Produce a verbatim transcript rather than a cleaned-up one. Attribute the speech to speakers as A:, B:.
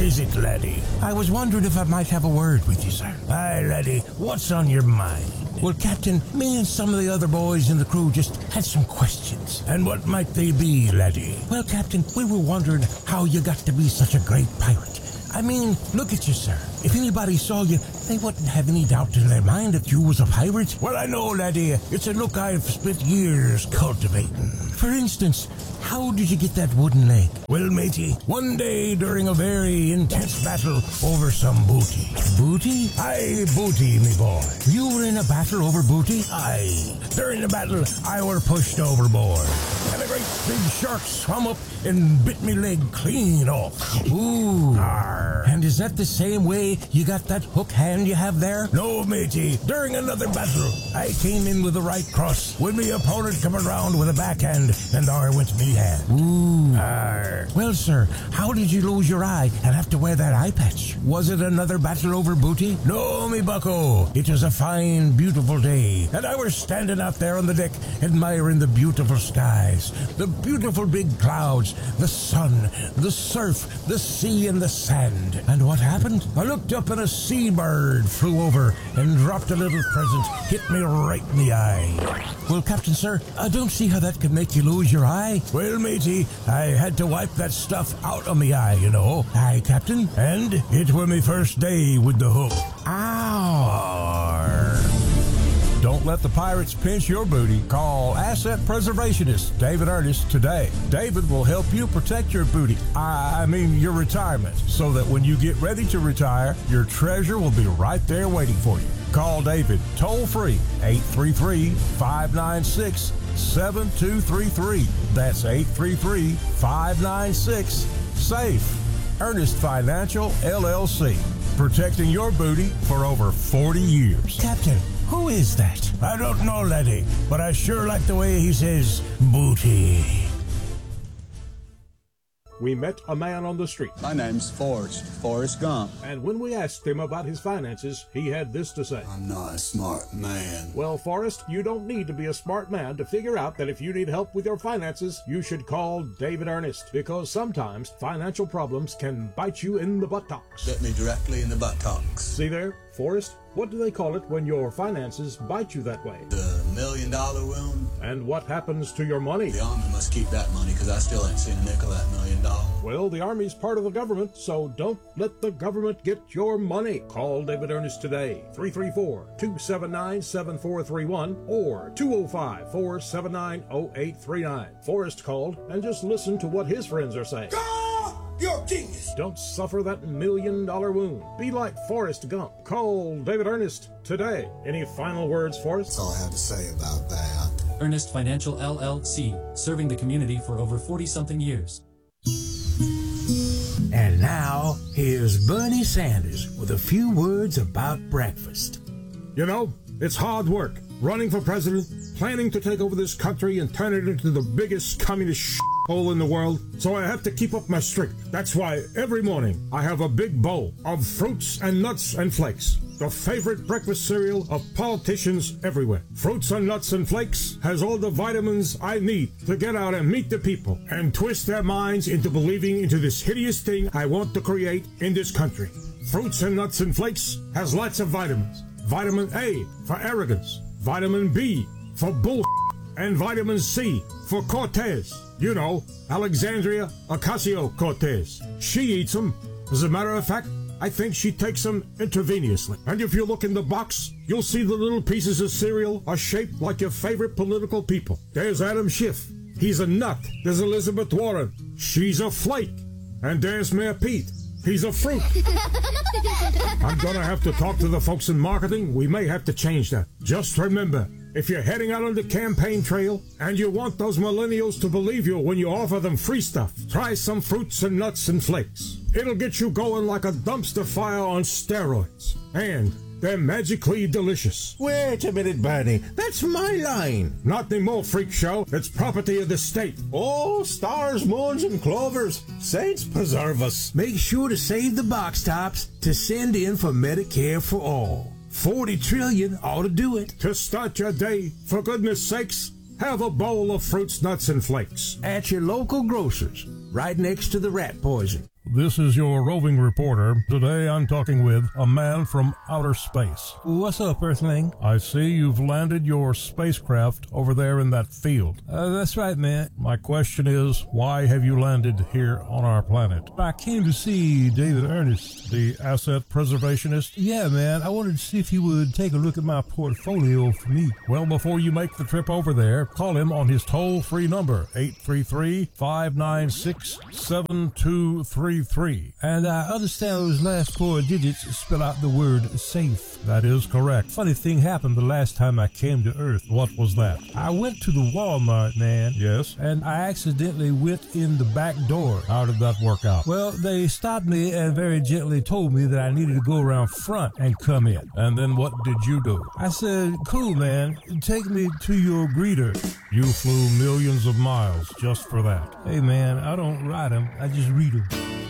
A: is it, laddie? I was wondering if I might have a word with you, sir. Aye, laddie, what's on your mind? Well, Captain, me and some of the other boys in the crew just had some questions. And what might they be, laddie? Well, Captain, we were wondering how you got to be such a great pirate. I mean, look at you, sir. If anybody saw you, they wouldn't have any doubt in their mind that you was a pirate. Well, I know, laddie. It's a look I've spent years cultivating. For instance, how did you get that wooden leg? Well, matey, one day during a very intense battle over some booty. Booty? Aye, booty, me boy. You were in a battle over booty? Aye. During the battle, I were pushed overboard. And a great big shark swam up and bit me leg clean off. Ooh. Arr. And is that the same way you got that hook hand you have there? No, matey. During another battle, I came in with the right cross, when me opponent come around with a backhand, and there went me hand. Ooh. Arr. Well, sir, how did you lose your eye and have to wear that eye patch? Was it another battle over booty? No, me bucko. It was a fine, beautiful day, and I was standing out there on the deck, admiring the beautiful skies, the beautiful big clouds, the sun, the surf, the sea, and the sand. And what happened? I looked up and a seabird flew over and dropped a little present, hit me right in the eye. Well, Captain, sir, I don't see how that could make you lose your eye. Well, matey, I had to wipe that stuff out of me eye, you know. Aye, Captain. And it were me first day with the hook. Ow!
B: Don't let the pirates pinch your booty. Call Asset Preservationist David Ernest today. David will help you protect your booty, I mean your retirement, so that when you get ready to retire, your treasure will be right there waiting for you. Call David toll-free, eight three three, five nine six, seven two three three. That's eight three three, five nine six, SAFE. Ernest Financial, L L C. Protecting your booty for over forty years.
A: Captain, who is that? I don't know, laddie, but I sure like the way he says booty.
C: We met a man on the street.
D: My name's Forrest, Forrest Gump.
C: And when we asked him about his finances, he had this to say.
D: I'm not a smart man.
C: Well, Forrest, you don't need to be a smart man to figure out that if you need help with your finances, you should call David Ernest, because sometimes financial problems can bite you in the buttocks.
D: Bit me directly in the buttocks.
C: See there, Forrest? What do they call it when your finances bite you that way?
D: The million dollar wound.
C: And what happens to your money?
D: The Army must keep that money, because I still ain't seen a nickel of that million dollars.
C: Well, the Army's part of the government, so don't let the government get your money. Call David Ernest today, three three four, two seven nine, seven four three one or two oh five, four seven nine, oh eight three nine. Forrest called, and just listen to what his friends are saying.
E: You're a genius.
C: Don't suffer that million dollar wound. Be like Forrest Gump. Call David Ernest today. Any final words, Forrest?
D: That's all I have to say about that.
F: Ernest Financial L L C, serving the community for over forty-something years.
A: And now, here's Bernie Sanders with a few words about breakfast.
C: You know, it's hard work. Running for president, planning to take over this country and turn it into the biggest communist hole in the world, so I have to keep up my strength. That's why every morning I have a big bowl of fruits and nuts and flakes, the favorite breakfast cereal of politicians everywhere. Fruits and Nuts and Flakes has all the vitamins I need to get out and meet the people and twist their minds into believing into this hideous thing I want to create in this country. Fruits and Nuts and Flakes has lots of vitamins. Vitamin A for arrogance, vitamin B for bull, and vitamin C for Cortez. You know, Alexandria Ocasio-Cortez. She eats them. As a matter of fact, I think she takes them intravenously. And if you look in the box, you'll see the little pieces of cereal are shaped like your favorite political people. There's Adam Schiff. He's a nut. There's Elizabeth Warren. She's a flake. And there's Mayor Pete. He's a fruit. I'm gonna have to talk to the folks in marketing. We may have to change that. Just remember, if you're heading out on the campaign trail and you want those millennials to believe you when you offer them free stuff, try some Fruits and Nuts and Flakes. It'll get you going like a dumpster fire on steroids. And they're magically delicious.
A: Wait a minute, Bernie. That's my line.
C: Not anymore, freak show. It's property of the state.
A: Oh, stars, moons, and clovers. Saints preserve us. Make sure to save the box tops to send in for Medicare for all. forty trillion ought to do it.
C: To start your day, for goodness sakes, have a bowl of Fruits, Nuts, and Flakes.
A: At your local grocer's, right next to the rat poison.
B: This is your roving reporter. Today I'm talking with a man from outer space.
A: What's up, Earthling?
B: I see you've landed your spacecraft over there in that field.
A: Uh, that's right, man.
B: My question is, why have you landed here on our planet?
A: I came to see David Ernest.
B: The asset preservationist?
A: Yeah, man. I wanted to see if he would take a look at my portfolio for me.
B: Well, before you make the trip over there, call him on his toll-free number, eight three three, five nine six, seven two three three.
A: And I understand those last four digits spell out the word safe.
B: That is correct.
A: Funny thing happened the last time I came to Earth.
B: What was that?
A: I went to the Walmart, man.
B: Yes?
A: And I accidentally went in the back door.
B: How did that work out?
A: Well, they stopped me and very gently told me that I needed to go around front and come in.
B: And then what did you do?
A: I said, cool, man. Take me to your greeter.
B: You flew millions of miles just for that.
A: Hey, man, I don't ride them. I just read them.